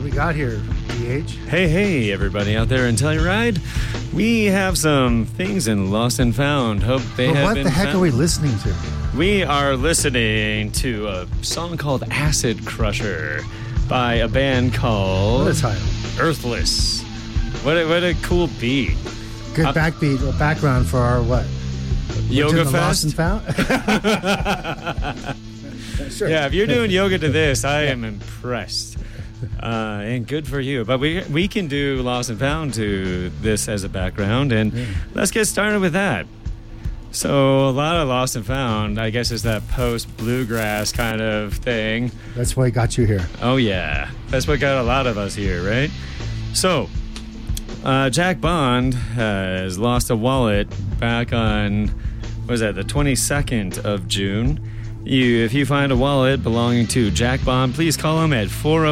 we got here, DH? Hey, everybody out there in Telluride. We have some things in Lost and Found. Hope they have What been the heck found. are we listening to? We are listening to a song called Acid Crusher by a band called What a title. Earthless. What a cool beat. Good backbeat or background for our what? Yoga the Lost and Fest? Found? Sure. Yeah, if you're doing yoga to this, I am impressed. And good for you. But we can do Lost and Found to this as a background, and let's get started with that. So a lot of Lost and Found, I guess, is that post-bluegrass kind of thing. That's why I got you here. Oh, yeah. That's what got a lot of us here, right? So, Jack Bond has lost a wallet back on, what was that, the 22nd of June. If you find a wallet belonging to Jack Bond, please call him at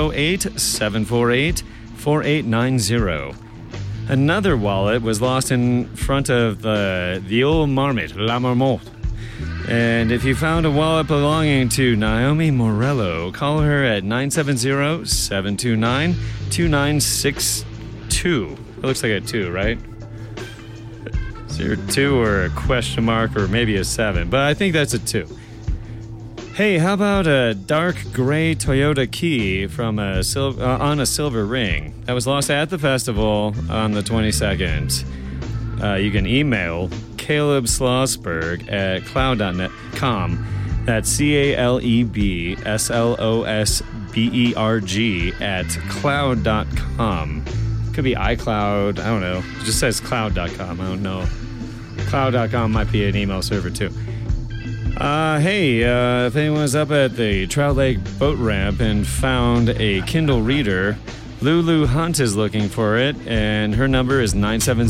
408-748-4890. Another wallet was lost in front of the old Marmot, La Marmotte. And if you found a wallet belonging to Naomi Morello, call her at 970-729-2962. It looks like a 2, right? Is there a 2 or a question mark or maybe a 7? But I think that's a 2. Hey, how about a dark gray Toyota Key from on a silver ring that was lost at the festival on the 22nd? You can email Caleb Slosberg at cloud.com. That's CalebSlosberg at cloud.com. Could be iCloud. I don't know. It just says cloud.com. I don't know. Cloud.com might be an email server too. If anyone's up at the Trout Lake boat ramp and found a Kindle reader, Lulu Hunt is looking for it, and her number is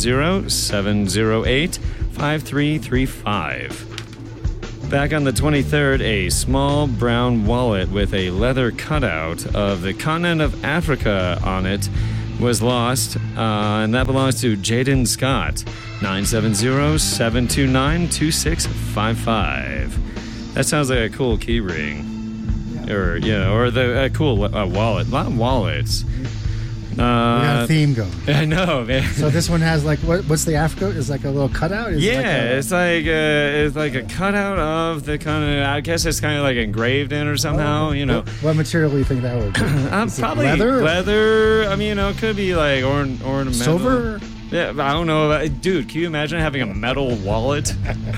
970-708-5335. Back on the 23rd, a small brown wallet with a leather cutout of the continent of Africa on it was lost, and that belongs to Jaden Scott. 970-729-2655. That sounds like a cool key ring. Or the cool wallet. A lot of wallets. We got a theme going. I know, man. So this one has like what's the Africa? Is like a little cutout? It's like a cutout of the kind of. I guess it's kind of like engraved in or somehow. What material do you think that would be? Probably leather. I mean, it could be like ornamental. Silver. Yeah, I don't know. Dude, can you imagine having a metal wallet?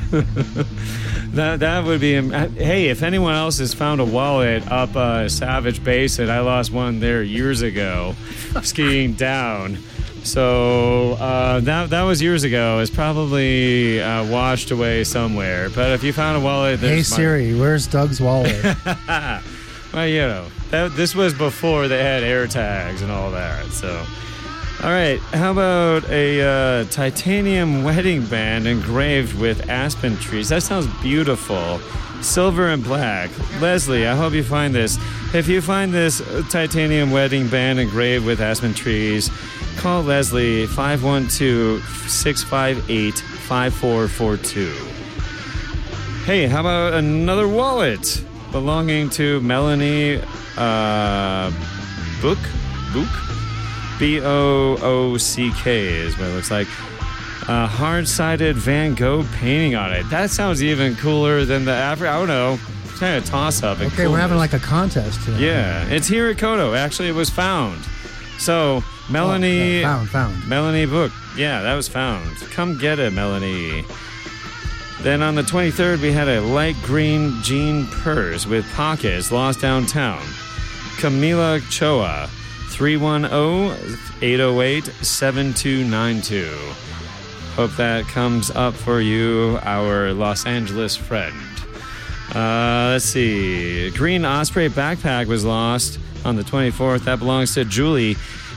That would be... Hey, if anyone else has found a wallet up Savage Basin, I lost one there years ago, skiing down. So that was years ago. It's probably washed away somewhere. But if you found a wallet... Hey, Siri, where's Doug's wallet? Well, this was before they had air tags and all that, so... All right, how about a titanium wedding band engraved with aspen trees? That sounds beautiful. Silver and black. Leslie, I hope you find this. If you find this titanium wedding band engraved with aspen trees, call Leslie 512-658-5442. Hey, how about another wallet belonging to Melanie Book? Boock is what it looks like. A hard-sided Van Gogh painting on it. That sounds even cooler than the I don't know. It's kind of a toss-up. Okay, we're having like a contest today. Yeah, it's here at Kodo. Actually, it was found. So, Melanie... Found. Melanie Book. Yeah, that was found. Come get it, Melanie. Then on the 23rd, we had a light green jean purse with pockets lost downtown. Camila Choa. 310-808-7292. Hope that comes up for you, our Los Angeles friend. Let's see. Green Osprey backpack was lost on the 24th. That belongs to Julie.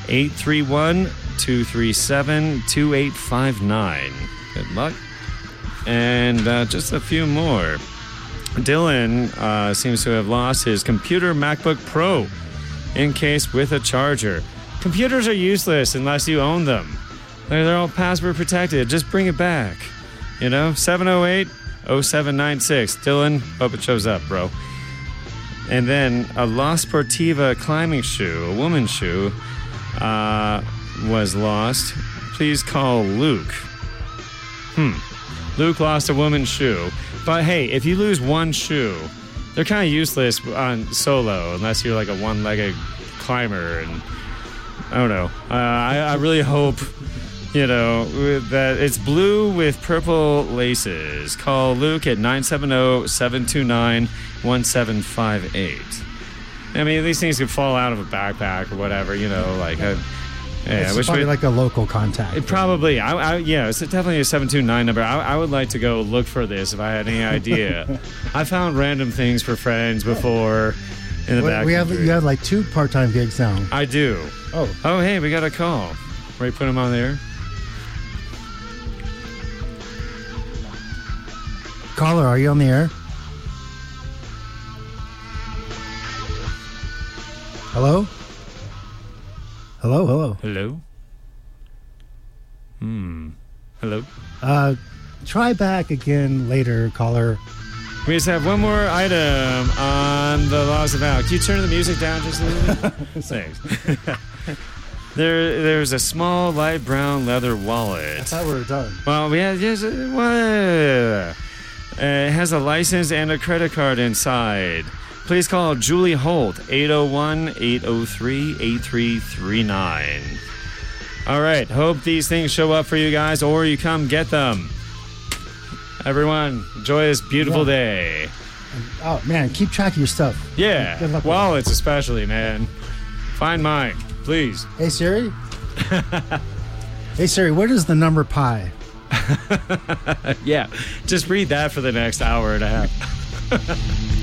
831-237-2859. Good luck. And just a few more. Dylan seems to have lost his computer MacBook Pro encased with a charger. Computers are useless unless you own them. They're all password protected. Just bring it back. 708-0796. Dylan, hope it shows up, bro. And then a La Sportiva climbing shoe, a woman's shoe, was lost. Please call Luke. Luke lost a woman's shoe. But hey, if you lose one shoe, they're kind of useless on solo unless you're like a one-legged climber. And I don't know. I really hope, that it's blue with purple laces. Call Luke at 970-729-1758. I mean, these things could fall out of a backpack or whatever, It's probably like a local contact. It probably. It's definitely a 729 number. I would like to go look for this if I had any idea. I found random things for friends before in the back. You have like 2 part-time gigs now. I do. Oh, hey, we got a call. Ready to put him on there? caller, are you on the air? Hello? Hello? Hello? Hello? Try back again later, caller. We just have one more item on the laws of Al. Can you turn the music down just a little bit? Thanks. There's a small light brown leather wallet. I thought we were done. Well, we have just it has a license and a credit card inside. Please call Julie Holt, 801-803-8339. All right, hope these things show up for you guys or you come get them. Everyone, enjoy this beautiful day. Oh, man, keep track of your stuff. Yeah, Good luck with wallets especially, man. Find mine, please. Hey, Siri? Hey, Siri, what is the number pi? Yeah, just read that for the next hour and a half.